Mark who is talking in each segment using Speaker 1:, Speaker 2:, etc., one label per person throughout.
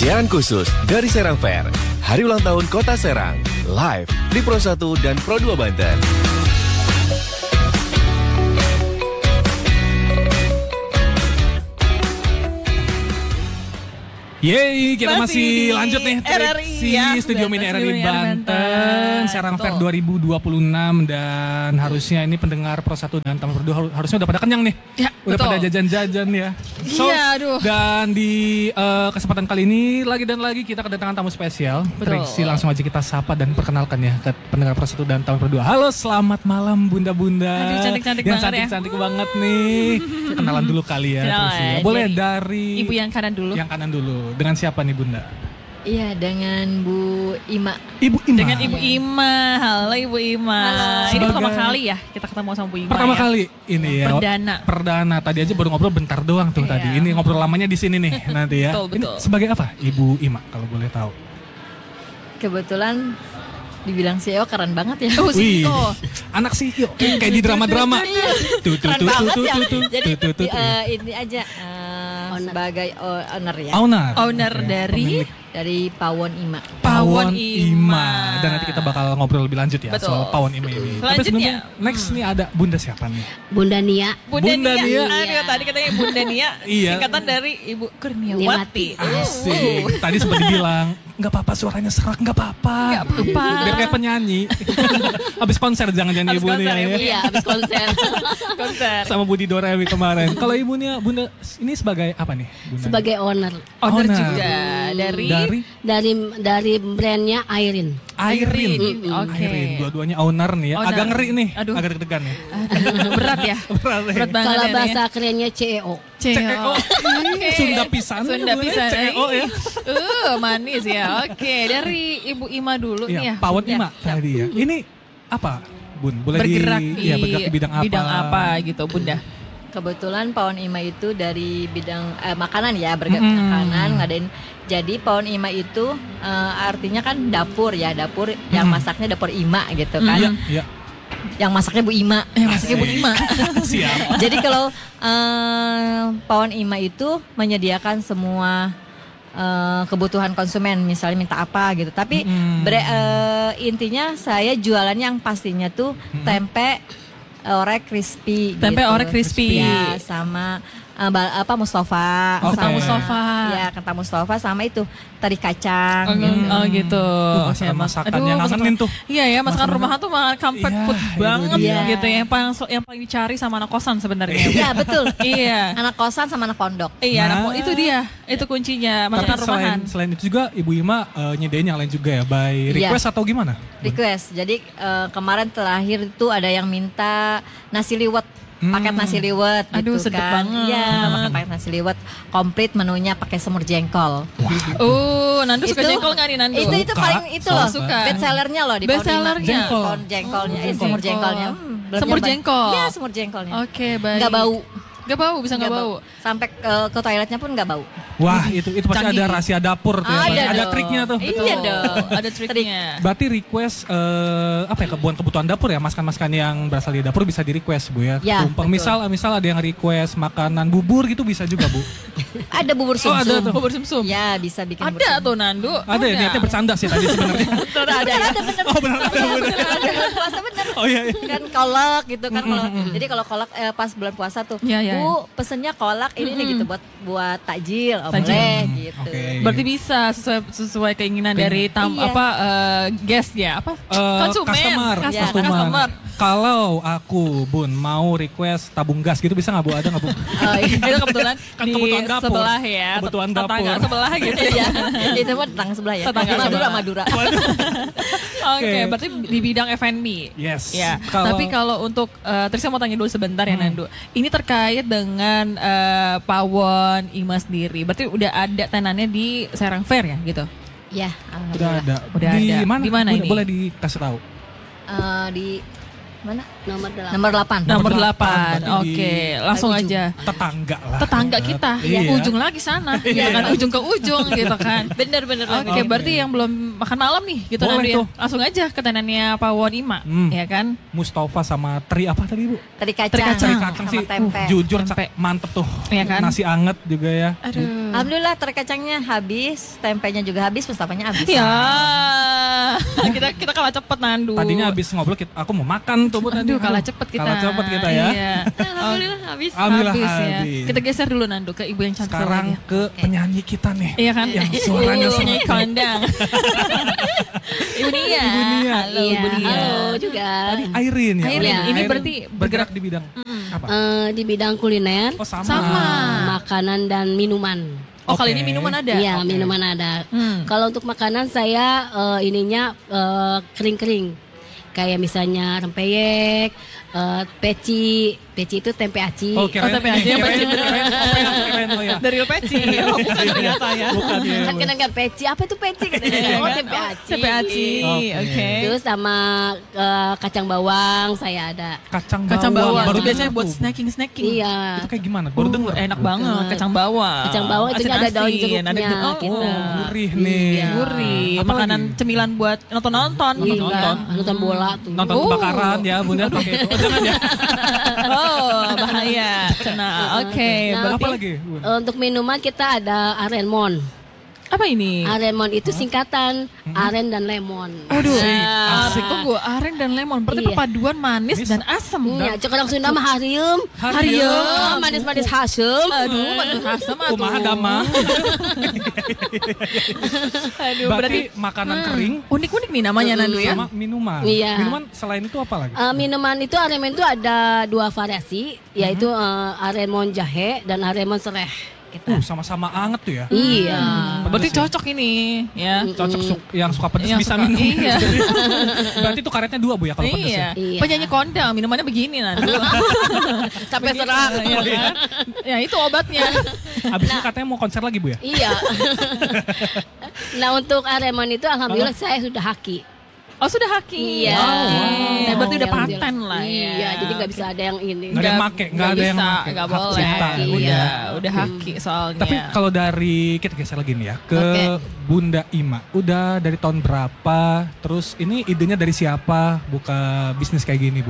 Speaker 1: Siaran khusus dari Serang Fair, Hari Ulang Tahun Kota Serang, live di Pro 1 dan Pro 2 Banten.
Speaker 2: Yeay, kita masih lanjut nih
Speaker 3: RRI
Speaker 2: ya, Studio Mini RRI Banten, Serang Fair 2026 dan harusnya ini pendengar Pro 1 dan Tamu Pro 2 harusnya udah pada kenyang nih.
Speaker 3: Ya,
Speaker 2: udah
Speaker 3: betul.
Speaker 2: pada jajan-jajan ya. So,
Speaker 3: iya, aduh.
Speaker 2: Dan di kesempatan kali ini lagi dan lagi kita kedatangan tamu spesial.
Speaker 3: Betul.
Speaker 2: Triksi, langsung aja kita sapa dan perkenalkan ya ke pendengar Pro 1 dan Tamu Pro 2. Halo, selamat malam Bunda-bunda.
Speaker 3: Aduh, cantik-cantik
Speaker 2: yang
Speaker 3: banget
Speaker 2: cantik-cantik banget nih. Kenalan dulu kali ya. Triksi. Boleh dari
Speaker 3: Ibu yang kanan dulu.
Speaker 2: Yang kanan dulu. Dengan siapa nih Bunda?
Speaker 4: Iya, dengan Bu Ima.
Speaker 2: Ibu Ima.
Speaker 3: Dengan Ibu Ima. Halo Ibu Ima.
Speaker 4: Halo.
Speaker 3: Ini pertama kali ya kita ketemu sama Bu Ima.
Speaker 2: Pertama
Speaker 3: ya?
Speaker 2: kali ini ya. Perdana. Tadi aja baru ngobrol bentar doang tuh
Speaker 3: Iya.
Speaker 2: tadi. Ini ngobrol lamanya di sini nih nanti ya.
Speaker 3: Betul.
Speaker 2: Ini sebagai apa Ibu Ima kalau boleh tahu?
Speaker 4: Kebetulan dibilang CEO keren banget ya.
Speaker 3: Oh,
Speaker 2: Wih,
Speaker 3: CEO.
Speaker 2: anak CEO kayak di drama-drama. Tuh
Speaker 4: Keren banget ya. Jadi
Speaker 2: tuh.
Speaker 4: ini aja sebagai owner ya.
Speaker 3: Owner
Speaker 2: Pemilik.
Speaker 4: Dari Pawon Ima.
Speaker 3: Pawon Ima.
Speaker 2: Dan nanti kita bakal ngobrol lebih lanjut ya
Speaker 3: Betul.
Speaker 2: soal Pawon Ima ini. Tapi
Speaker 3: Selanjutnya,
Speaker 2: sebelumnya next nih ada Bunda siapa nih?
Speaker 5: Bunda Nia.
Speaker 3: Bunda
Speaker 2: Bunda Nia.
Speaker 3: Nia. Aduh, tadi katanya Bunda Nia.
Speaker 2: Iya.
Speaker 3: Singkatan dari Ibu Kurniawati.
Speaker 2: Asik. Tadi sempat dibilang nggak apa-apa suaranya serak, nggak apa-apa.
Speaker 3: Nggak apa-apa.
Speaker 2: Biar kayak penyanyi. Habis konser jangan-jangan
Speaker 3: Habis
Speaker 2: Ibu Nia
Speaker 3: konser,
Speaker 2: ya.
Speaker 4: Iya, habis konser.
Speaker 3: Konser.
Speaker 2: Sama Budi Dorewi kemarin. Kalau Ibu Nia, Bunda ini sebagai apa nih? Bunda?
Speaker 5: Sebagai owner
Speaker 3: Owner
Speaker 2: Owner.
Speaker 3: juga
Speaker 5: dari brandnya Airin.
Speaker 2: Airin.
Speaker 3: Oke.
Speaker 2: Airin. Dua-duanya owner nih ya.
Speaker 3: Owner.
Speaker 2: Agak ngeri nih.
Speaker 3: Aduh.
Speaker 2: Agak deg-degan ya.
Speaker 3: Berat ya.
Speaker 2: Berat ya.
Speaker 3: Berat banget
Speaker 5: Kalau
Speaker 3: ya, Nia.
Speaker 5: bahasa kerennya CEO.
Speaker 3: CEO.
Speaker 2: Oke. Sunda pisan.
Speaker 3: Sunda pisan.
Speaker 2: CEO ya.
Speaker 3: Manis ya. Oke, dari Ibu Ima dulu nih ya.
Speaker 2: Iya, Pawon
Speaker 3: Ya.
Speaker 2: Ima tadi ya. Ini apa, Bun? Boleh
Speaker 3: Bergerak
Speaker 2: bergerak di bidang apa?
Speaker 3: Bidang apa gitu, Bunda?
Speaker 4: Kebetulan Pawon Ima itu dari bidang makanan ya, makanan ngadain. Jadi Pawon Ima itu artinya kan dapur ya, dapur yang masaknya dapur Ima gitu kan.
Speaker 2: Iya, iya.
Speaker 4: Yang masaknya Bu Ima.
Speaker 3: Masaknya Bu Ima.
Speaker 2: Siap.
Speaker 4: Jadi kalau Pawon Ima itu menyediakan semua kebutuhan konsumen, misalnya minta apa gitu. Tapi intinya saya jualan yang pastinya tuh tempe orek crispy.
Speaker 3: Tempe
Speaker 4: gitu.
Speaker 3: orek crispy.
Speaker 4: Ya, sama Mustafa.
Speaker 2: Oke.
Speaker 4: Sama
Speaker 3: Mustafa.
Speaker 4: Ya, kentang Mustafa sama itu teri kacang.
Speaker 3: Oh gitu.
Speaker 2: Masakan
Speaker 3: Aduh,
Speaker 2: yang ngangenin tuh.
Speaker 3: Iya ya, masakan rumahan tuh makan comfort
Speaker 2: Iya,
Speaker 3: food
Speaker 2: itu
Speaker 3: banget
Speaker 4: dia.
Speaker 3: gitu ya. Yang paling dicari sama anak kosan sebenarnya.
Speaker 4: Iya, betul.
Speaker 3: Iya.
Speaker 4: Anak kosan sama anak pondok.
Speaker 3: Iya,
Speaker 2: Nah.
Speaker 3: itu dia. Itu kuncinya
Speaker 2: Tapi
Speaker 3: masakan rumahan.
Speaker 2: selain itu juga Ibu Ima nyediain yang lain juga ya, by
Speaker 4: Iya.
Speaker 2: request atau gimana?
Speaker 4: Request. Jadi kemarin terakhir itu ada yang minta nasi liwet, paket nasi liwet
Speaker 3: Aduh,
Speaker 4: gitu
Speaker 3: sedep
Speaker 4: kan.
Speaker 3: banget.
Speaker 4: Iya, makan paket nasi liwet komplit menunya pakai semur jengkol.
Speaker 3: Nandu suka
Speaker 4: Itu-
Speaker 3: jengkol nggak nih Nandu?
Speaker 4: Itu
Speaker 2: Suka,
Speaker 4: paling itu loh.
Speaker 3: suka.
Speaker 4: Best sellernya loh di
Speaker 3: Best
Speaker 4: Pawon Ima.
Speaker 3: sellernya.
Speaker 4: Jengkol, jengkolnya, semur jengkolnya. belum
Speaker 3: Semur
Speaker 4: nyobain.
Speaker 3: jengkol.
Speaker 4: Iya, semur jengkolnya.
Speaker 3: Oke, baik.
Speaker 4: Nggak bau.
Speaker 3: Nggak bau, bisa nggak bau.
Speaker 4: Sampai ke toiletnya pun nggak bau.
Speaker 2: Wah, itu pasti
Speaker 3: Canggih.
Speaker 2: ada rahasia dapur tuh ya.
Speaker 4: Ada
Speaker 2: Ada
Speaker 4: dong.
Speaker 2: triknya tuh.
Speaker 4: Iya dong.
Speaker 3: Ada triknya.
Speaker 2: Berarti request apa ya, kebutuhan dapur ya, masakan yang berasal dari dapur bisa di request Bu ya.
Speaker 4: Ya,
Speaker 2: Tumpeng
Speaker 4: betul.
Speaker 2: misal ada yang request makanan bubur gitu bisa juga Bu.
Speaker 4: Ada bubur
Speaker 2: Oh, ada
Speaker 4: sumsum.
Speaker 2: tuh.
Speaker 3: Bubur sumsum.
Speaker 4: Ya, bisa bikin bubur
Speaker 3: Ada
Speaker 4: sumsum.
Speaker 3: tuh Nandu.
Speaker 2: Ada ya, niatnya bercanda sih tadi sebenarnya.
Speaker 4: Ada bener.
Speaker 2: Oh benar ada benar.
Speaker 4: Ada puasa bener.
Speaker 2: Oh iya.
Speaker 4: Kan kolak gitu kan kalau jadi kalau kolak pas bulan puasa tuh
Speaker 3: Iya, iya.
Speaker 4: Bu pesennya kolak ini nih gitu buat takjil. Oh,
Speaker 3: Takjil.
Speaker 4: boleh gitu.
Speaker 2: Oke.
Speaker 3: Berarti bisa sesuai keinginan dari
Speaker 4: Iya.
Speaker 3: guest ya apa? Konsumen.
Speaker 2: Customer.
Speaker 4: Ya,
Speaker 3: Customer.
Speaker 2: Kalau aku Bun mau request tabung gas gitu bisa nggak Bu? Ada nggak Bu?
Speaker 4: Oh, iya.
Speaker 3: Itu kebetulan
Speaker 2: Kan
Speaker 3: di
Speaker 2: kebutuhan dapur.
Speaker 3: sebelah ya.
Speaker 2: Kebutuhan
Speaker 3: Tetangga
Speaker 2: dapur.
Speaker 3: sebelah gitu ya.
Speaker 4: Itu mah tetangga sebelah ya.
Speaker 3: Tetangga sebelah.
Speaker 4: Madura.
Speaker 3: Oke, berarti di bidang F&B.
Speaker 2: Yes.
Speaker 3: Ya.
Speaker 2: Kalau-
Speaker 3: Tapi kalau untuk terus saya mau tanya dulu sebentar ya Nandu. Ini terkait dengan Pawon Ima sendiri. Berarti udah ada tenannya di Serang Fair ya gitu.
Speaker 4: Ya,
Speaker 2: Udah
Speaker 4: alhamdulillah.
Speaker 2: ada.
Speaker 3: Udah
Speaker 2: di
Speaker 3: ada.
Speaker 2: mana?
Speaker 3: Di mana ini?
Speaker 2: Boleh dikasih tahu.
Speaker 4: Di mana?
Speaker 5: Nomor 8.
Speaker 4: Nomor 8.
Speaker 3: Nomor 8.
Speaker 2: berarti
Speaker 3: Oke, langsung
Speaker 4: ujung.
Speaker 3: aja.
Speaker 2: Tetangga lah.
Speaker 3: Tetangga kita,
Speaker 2: Iya.
Speaker 3: ujung lagi sana, ya kan, ujung ke ujung gitu kan.
Speaker 4: Bener-bener
Speaker 3: Oke, berarti yang belum makan malam nih gitu
Speaker 2: Boleh
Speaker 3: Nandu ya.
Speaker 2: tuh.
Speaker 3: Langsung aja ke tenannya Pak Won Ima, ya kan.
Speaker 2: Mustafa sama teri apa tadi Bu?
Speaker 4: Teri kacang,
Speaker 3: Teri kacang.
Speaker 2: Teri kacang
Speaker 4: sama
Speaker 2: sih,
Speaker 4: tempe.
Speaker 2: jujur
Speaker 3: Tempe.
Speaker 2: mantep tuh.
Speaker 3: Iya kan?
Speaker 2: Nasi anget juga ya.
Speaker 3: Aduh.
Speaker 4: Alhamdulillah teri kacangnya habis, tempenya juga habis, Mustafanya habis.
Speaker 3: Ya, kita kalah cepet Nandu.
Speaker 2: Tadinya habis ngobrol, aku mau makan tuh Bu tadi.
Speaker 3: Aduh, kalah cepet kita.
Speaker 2: Kalah cepet kita ya.
Speaker 3: Iya.
Speaker 4: Alhamdulillah habis.
Speaker 2: Alhamdulillah
Speaker 3: Habis ya.
Speaker 2: habis.
Speaker 3: Kita geser dulu Nandu ke ibu yang cantik
Speaker 2: Sekarang
Speaker 3: lagi.
Speaker 2: ke penyanyi kita nih.
Speaker 3: Iya kan?
Speaker 2: Yang suaranya
Speaker 3: penyanyi
Speaker 2: sangat-
Speaker 3: kondang. Ibu Nia.
Speaker 2: Ibu Nia.
Speaker 3: Halo
Speaker 5: Iya,
Speaker 3: Ibu Nia.
Speaker 5: halo juga.
Speaker 2: Airin ya.
Speaker 3: Airin,
Speaker 2: Bu?
Speaker 3: ini berarti
Speaker 2: bergerak di bidang apa?
Speaker 5: Di bidang kuliner,
Speaker 2: Oh sama.
Speaker 3: Sama.
Speaker 5: makanan dan minuman.
Speaker 3: Oh, kali
Speaker 2: Oke.
Speaker 3: ini minuman ada.
Speaker 5: Iya,
Speaker 2: Oke.
Speaker 5: minuman ada.
Speaker 3: Hmm.
Speaker 5: Kalau untuk makanan saya ininya kering-kering. Kayak misalnya rempeyek, peci itu tempe aci.
Speaker 2: Oh, kirain,
Speaker 3: tapi aja yang
Speaker 2: kirain,
Speaker 3: peci.
Speaker 2: kirain, oh ya.
Speaker 3: Dari peci. Oh, bukan ternyata ya.
Speaker 2: Bukan ya.
Speaker 5: Kan kena nggak peci, apa itu peci? Katanya. Oh, tempe aci.
Speaker 3: Tempe aci.
Speaker 2: Oke.
Speaker 3: Oke.
Speaker 5: Terus sama kacang bawang saya ada.
Speaker 2: Kacang
Speaker 3: Kacang bawang.
Speaker 2: Baru
Speaker 3: Itu biasanya
Speaker 2: dengar
Speaker 3: buat
Speaker 2: tuh.
Speaker 3: snacking.
Speaker 5: Iya.
Speaker 2: Itu kayak gimana? Baru denger.
Speaker 3: Enak banget kacang bawang.
Speaker 5: Kacang bawang itu ada daun
Speaker 3: Asin-asin,
Speaker 5: jeruknya
Speaker 3: ada gitu.
Speaker 5: kita.
Speaker 3: Oh,
Speaker 2: Gurih nih.
Speaker 5: Iya.
Speaker 3: gurih.
Speaker 2: Apa
Speaker 3: Makanan
Speaker 2: lagi?
Speaker 3: cemilan buat nonton-nonton.
Speaker 5: Iya,
Speaker 3: Nonton.
Speaker 5: nonton bola tuh.
Speaker 2: Nonton
Speaker 3: Oh.
Speaker 2: kebakaran ya Bunda pakai itu. Oh, jangan ya.
Speaker 3: Oh, bahaya. Nah, oke.
Speaker 5: Nah,
Speaker 3: Berarti
Speaker 2: Apa lagi? Bun?
Speaker 5: Untuk minuman kita ada Arenmon.
Speaker 3: apa ini?
Speaker 5: Arenmon itu singkatan aren dan lemon.
Speaker 3: Aduh,
Speaker 2: Asik.
Speaker 3: tunggu, aren dan lemon. Berarti
Speaker 5: Iya.
Speaker 3: perpaduan manis dan asam.
Speaker 5: Iya, cek orang Sunda mah harium.
Speaker 3: Harium.
Speaker 5: Manis-manis hasem.
Speaker 3: Aduh, manis asam atuh.
Speaker 2: Kumaha damang.
Speaker 3: Aduh,
Speaker 2: Berarti makanan kering
Speaker 3: unik-unik nih namanya Nandu ya.
Speaker 2: sama minuman.
Speaker 5: Iya.
Speaker 2: Minuman selain itu apa lagi?
Speaker 5: Minuman itu Arenmon itu ada 2 variasi, yaitu Arenmon jahe dan Arenmon sereh. Gitu.
Speaker 2: Sama-sama anget tuh ya.
Speaker 5: Iya.
Speaker 3: Berarti
Speaker 2: Pedes ya?
Speaker 3: cocok ini ya.
Speaker 2: Cocok yang suka pedes
Speaker 3: Yang
Speaker 2: bisa
Speaker 3: suka-
Speaker 2: minum.
Speaker 3: iya.
Speaker 2: Berarti itu karetnya 2 Bu ya kalau pedes ya.
Speaker 3: Iya.
Speaker 5: Iya.
Speaker 3: Penyanyi kondang minumannya begini Nandu.
Speaker 5: Sampai
Speaker 3: Begitu,
Speaker 5: serak.
Speaker 3: ya kan? Ya itu obatnya.
Speaker 2: Habis itu katanya mau konser lagi Bu ya?
Speaker 5: Iya. Nah, untuk Arenmon itu alhamdulillah saya sudah haki.
Speaker 3: Oh sudah haki.
Speaker 5: Iya.
Speaker 3: Nah, berarti udah
Speaker 5: Alhamdulillah.
Speaker 3: paten lah ya.
Speaker 5: Iya, jadi nggak bisa ada yang ini.
Speaker 2: Nggak ada yang make, nggak ada yang
Speaker 3: bisa,
Speaker 2: make.
Speaker 3: nggak
Speaker 2: Hak
Speaker 3: boleh.
Speaker 2: cipta.
Speaker 3: Udah haki soalnya.
Speaker 2: Tapi kalau dari kita geser lagi nih ya ke
Speaker 5: Oke.
Speaker 2: Bunda Ima, udah dari tahun berapa? Terus ini idenya dari siapa buka bisnis kayak gini Bu?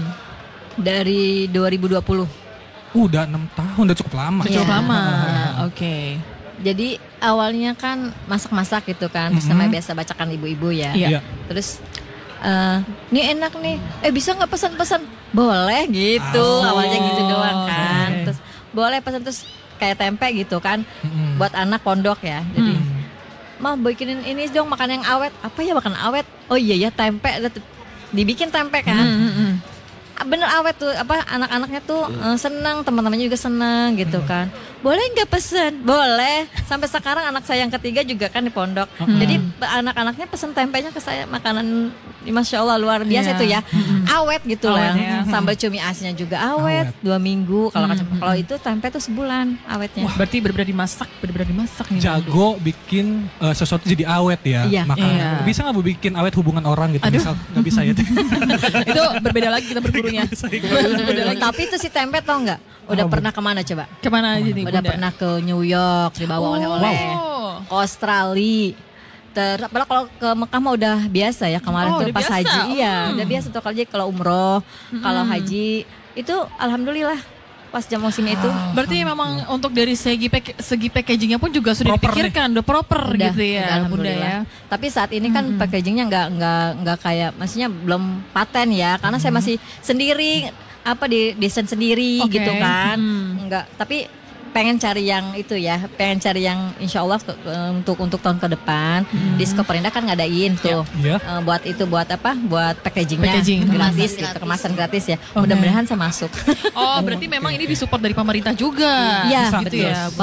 Speaker 4: Dari 2020.
Speaker 2: Udah 6 tahun, udah cukup lama.
Speaker 4: Iya.
Speaker 3: cukup lama. Oke.
Speaker 4: Jadi awalnya kan masak-masak gitu kan, terus namanya biasa bacakan ibu-ibu ya.
Speaker 3: Iya.
Speaker 4: Terus ini enak nih, bisa nggak pesan-pesan? Boleh gitu,
Speaker 2: Oh,
Speaker 4: awalnya gitu doang kan.
Speaker 2: oke.
Speaker 4: Terus boleh pesan terus kayak tempe gitu kan, buat anak pondok ya. Jadi mah bikinin ini dong makan yang awet. Apa ya makan awet? Oh iya ya tempe, dibikin tempe kan. Bener awet tuh, apa anak-anaknya tuh senang, teman-temannya juga senang gitu kan. Boleh nggak pesen? Boleh. Sampai sekarang anak saya yang ketiga juga kan di pondok. Jadi anak-anaknya pesen tempenya ke saya, makanan Masya Allah luar biasa
Speaker 3: Iya.
Speaker 4: itu ya. Awet gitu lah.
Speaker 3: Awet ya.
Speaker 4: Sambal cumi asinnya juga awet, 2 minggu. Kalau kalau itu tempe tuh sebulan awetnya.
Speaker 3: Berarti benar-benar dimasak nih.
Speaker 2: Jago bikin sesuatu jadi awet ya
Speaker 4: Iya.
Speaker 2: makanan.
Speaker 3: Iya.
Speaker 2: Bisa nggak Bu bikin awet hubungan orang gitu?
Speaker 3: Aduh.
Speaker 2: Misal nggak bisa ya.
Speaker 3: Itu berbeda lagi kita bergurunya. Berbeda lagi.
Speaker 4: Tapi itu si tempe tau nggak? Udah pernah kemana coba?
Speaker 3: Kemana aja nih
Speaker 4: Udah
Speaker 3: Bunda?
Speaker 4: pernah ke New York dibawa oleh-oleh.
Speaker 3: Oh.
Speaker 4: Ke Australia. Padahal kalau ke Mekah mah udah biasa ya kemarin
Speaker 3: Oh,
Speaker 4: tuh
Speaker 3: udah
Speaker 4: pas
Speaker 3: biasa.
Speaker 4: haji. Iya, udah biasa tuh kalau umroh, kalau haji itu alhamdulillah pas jam musim itu
Speaker 3: Berarti memang untuk dari segi packagingnya pun juga sudah
Speaker 2: Proper
Speaker 3: dipikirkan, udah proper
Speaker 4: udah,
Speaker 3: gitu ya,
Speaker 4: udah,
Speaker 3: Bunda
Speaker 4: alhamdulillah.
Speaker 3: ya.
Speaker 4: Tapi saat ini kan packagingnya nggak kayak, maksudnya belum paten ya, karena saya masih sendiri desain sendiri
Speaker 3: Oke.
Speaker 4: gitu kan, nggak. Tapi pengen cari yang itu ya, pengen cari yang insya Allah untuk tahun ke depan. Disko Perindah kan ngadain tuh.
Speaker 2: Iya.
Speaker 4: Buat packagingnya
Speaker 3: Packaging.
Speaker 4: gratis
Speaker 5: Kemasan
Speaker 4: gitu,
Speaker 5: gratis.
Speaker 4: kemasan gratis ya.
Speaker 3: Oke.
Speaker 4: Mudah-mudahan saya masuk.
Speaker 3: Oh, berarti memang ini disupport dari pemerintah juga.
Speaker 4: Iya,
Speaker 3: gitu
Speaker 4: betul.
Speaker 3: ya. Bunda.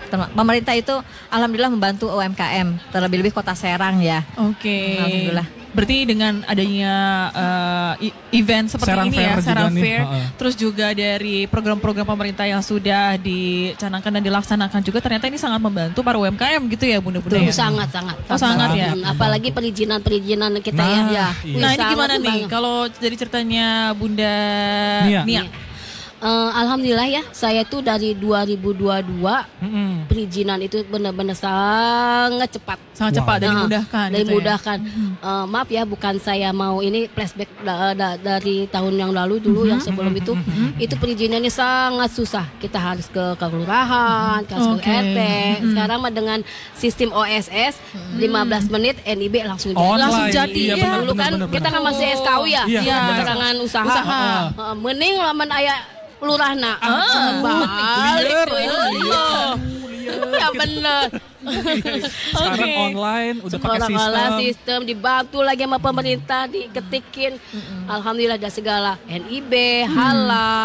Speaker 4: Pemerintah itu alhamdulillah membantu UMKM, terlebih-lebih Kota Serang ya.
Speaker 3: Oke.
Speaker 4: Alhamdulillah.
Speaker 3: Berarti dengan adanya event seperti
Speaker 2: Serang
Speaker 3: ini
Speaker 2: Fair
Speaker 3: ya,
Speaker 2: juga
Speaker 3: Serang
Speaker 2: nih,
Speaker 3: Fair,
Speaker 2: heeh.
Speaker 3: terus juga dari program-program pemerintah yang sudah dicanangkan dan dilaksanakan juga, ternyata ini sangat membantu para UMKM gitu ya Bunda-Bunda ya?
Speaker 5: Sangat-sangat.
Speaker 3: Oh, sangat ya?
Speaker 5: Apalagi perizinan kita
Speaker 2: Nah,
Speaker 5: ya.
Speaker 2: iya.
Speaker 3: Nah ini
Speaker 5: Sangat
Speaker 3: gimana nih
Speaker 5: membantu.
Speaker 3: kalau dari ceritanya Bunda
Speaker 2: Nia.
Speaker 5: Alhamdulillah ya, saya tuh dari 2022 perizinan itu benar-benar sangat cepat.
Speaker 3: sangat cepat dan
Speaker 5: Nah,
Speaker 3: dimudahkan.
Speaker 5: dan
Speaker 3: gitu ya?
Speaker 5: dimudahkan. Maaf ya, bukan saya mau ini flashback dari tahun yang lalu dulu yang sebelum itu perizinannya sangat susah. Kita harus ke kelurahan, harus
Speaker 3: Oke.
Speaker 5: ke RT. Sekarang mah dengan sistem OSS 15 menit NIB langsung jadi.
Speaker 2: Online.
Speaker 3: Langsung jadi,
Speaker 2: Iya,
Speaker 3: ya.
Speaker 2: benar,
Speaker 5: Dulu kan
Speaker 2: benar,
Speaker 5: kita
Speaker 2: benar.
Speaker 5: kan masih SKU ya,
Speaker 2: Iya,
Speaker 5: keterangan usaha. Mending laman aya lurahna. Balik tuh. Ya bener.
Speaker 2: Sekarang online udah pakai
Speaker 5: Sekolah
Speaker 2: sistem.
Speaker 5: sistem dibantu lagi sama pemerintah diketikin. Alhamdulillah ada segala NIB, halal.